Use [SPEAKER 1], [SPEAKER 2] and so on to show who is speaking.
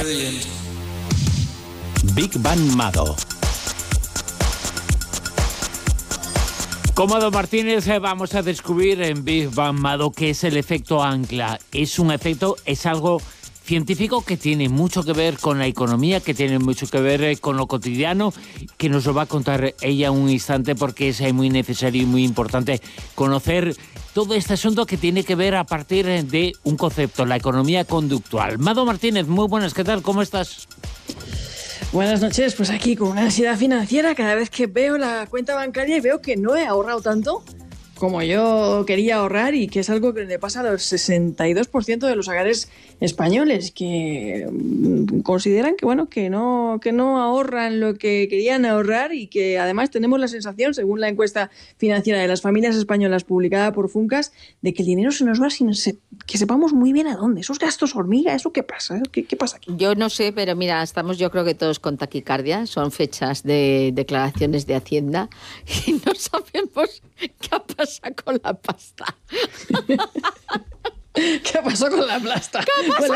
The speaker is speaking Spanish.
[SPEAKER 1] Big Bang Mado.
[SPEAKER 2] Con Mado Martínez vamos a descubrir en Big Bang Mado qué es el efecto ancla. Es algo científico que tiene mucho que ver con la economía, que tiene mucho que ver con lo cotidiano, que nos lo va a contar ella un instante porque es muy necesario y muy importante conocer todo este asunto que tiene que ver a partir de un concepto, la economía conductual. Mado Martínez, muy buenas, ¿qué tal? ¿Cómo estás?
[SPEAKER 3] Buenas noches, pues aquí con una ansiedad financiera cada vez que veo la cuenta bancaria y veo que no he ahorrado tanto como yo quería ahorrar, y que es algo que le pasa a los 62% de los hogares españoles, que consideran que bueno, que no ahorran lo que querían ahorrar, y que además tenemos la sensación, según la encuesta financiera de las familias españolas publicada por Funcas, de que el dinero se nos va sin que sepamos muy bien a dónde. Esos gastos hormiga, ¿eso qué pasa? ¿Qué pasa aquí?
[SPEAKER 4] Yo no sé, pero mira, estamos yo creo que todos con taquicardia, son fechas de declaraciones de Hacienda y no sabemos qué ha pasado con la pasta.
[SPEAKER 3] ¿Qué pasó con la pasta?
[SPEAKER 4] ¿Qué pasa